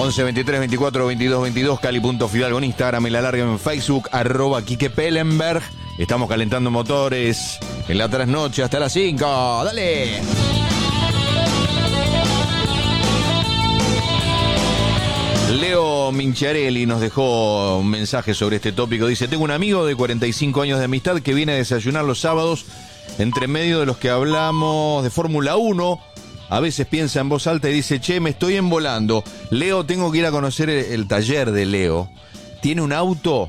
11 23 24 22 22, Cali.Fidalgo en Instagram, en la larga en Facebook, @Quique Pellenberg. Estamos calentando motores en la trasnoche hasta las 5. ¡Dale! Leo Minciarelli nos dejó un mensaje sobre este tópico. Dice: tengo un amigo de 45 años de amistad que viene a desayunar los sábados entre medio de los que hablamos de Fórmula 1. A veces piensa en voz alta y dice: che, me estoy embolando. Leo, tengo que ir a conocer el taller de Leo. Tiene un auto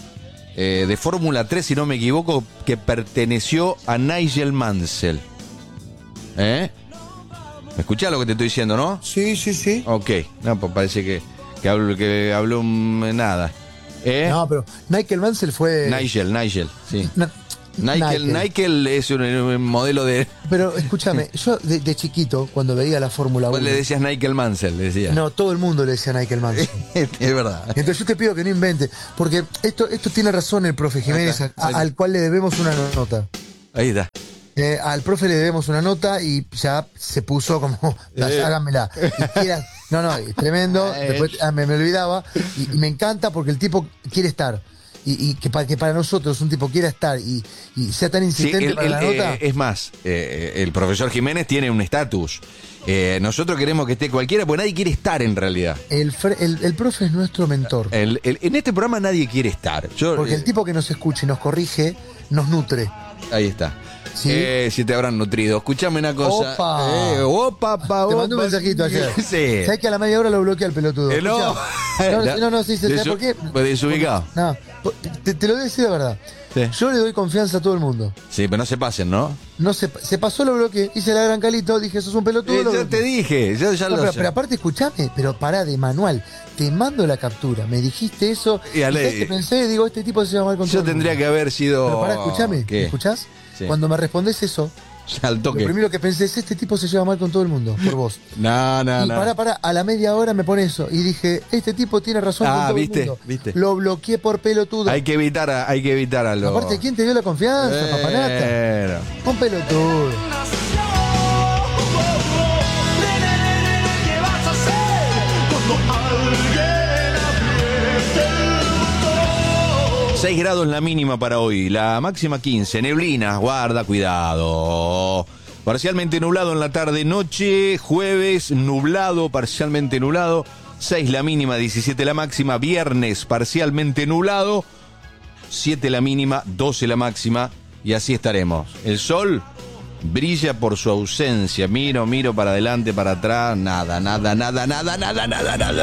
de Fórmula 3, si no me equivoco, que perteneció a Nigel Mansell. ¿Me escuchás lo que te estoy diciendo, no? Sí, sí, sí. Ok, no, pues parece que habló nada. No, pero Nigel Mansell fue... Nigel, sí. Nigel Nigel es un modelo de... Pero escúchame, yo de chiquito, cuando veía la Fórmula 1... ¿Vos le decías Nigel Mansell? Le decías. No, todo el mundo le decía Nigel Mansell. Es verdad. Entonces yo te pido que no invente, porque esto tiene razón el profe Jiménez, al cual le debemos una nota. Ahí está. Al profe le debemos una nota y ya se puso como, háganmela. No, es tremendo. Después me olvidaba. Y me encanta porque el tipo quiere estar. Y que para nosotros un tipo quiera estar y sea tan insistente para la nota. Es más, el profesor Jiménez tiene un estatus. Nosotros queremos que esté cualquiera, porque nadie quiere estar en realidad. El profe es nuestro mentor. En este programa nadie quiere estar. Porque el tipo que nos escucha y nos corrige, nos nutre. Ahí está. ¿Sí? Si te habrán nutrido. Escuchame una cosa. Opa. Te mandé un mensajito ayer. Sí. ¿Sabes que a la media hora lo bloquea el pelotudo? No, sí, ¿sabes por qué? Desubicado. No, te lo voy a decir de verdad. Sí. Yo le doy confianza a todo el mundo. Sí, pero no se pasen, ¿no? No se pasó, lo bloqueé. Hice la gran calito, dije, sos un pelotudo. Ya te dije, ya lo sé. Pero aparte, escuchame, pero pará de manual. Te mando la captura. Me dijiste eso. Y que pensé, digo, este tipo se llama mal con todo. Yo tendría que haber sido... Pero pará, escuchame. ¿Me escuchás? Sí. Cuando me respondés eso, al toque. Lo primero que pensé es: este tipo se lleva mal con todo el mundo, por vos. No. Pará, a la media hora me pone eso. Y dije, este tipo tiene razón con todo el mundo. ¿Viste? Lo bloqueé por pelotudo. Hay que evitar a los... Aparte, ¿quién te dio la confianza, papanata? Un pelotudo. 6 grados la mínima para hoy, la máxima 15, neblinas, guarda, cuidado. Parcialmente nublado en la tarde-noche, jueves nublado, parcialmente nublado, 6 la mínima, 17 la máxima, viernes parcialmente nublado, 7 la mínima, 12 la máxima, y así estaremos. El sol brilla por su ausencia, miro para adelante, para atrás, nada.